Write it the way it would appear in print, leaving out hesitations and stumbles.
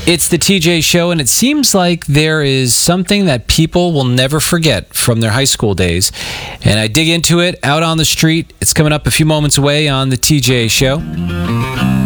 It's the TJ Show, and it seems like there is something that people will never forget from their high school days. And I dig into it out on the street. It's coming up a few moments away on the TJ Show.